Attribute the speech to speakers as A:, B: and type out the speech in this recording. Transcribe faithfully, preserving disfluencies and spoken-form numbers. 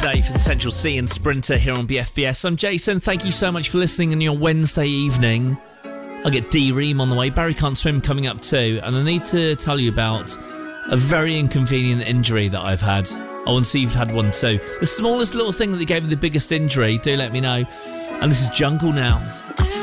A: Dave and Central C and Sprinter here on B F B S. I'm Jason. Thank you so much for listening on your Wednesday evening. I'll get D-Ream on the way. Barry Can't Swim coming up too. And I need to tell you about a very inconvenient injury that I've had. I want to see if you've had one too. The smallest little thing that gave me the biggest injury, do let me know. And this is Jungle Now.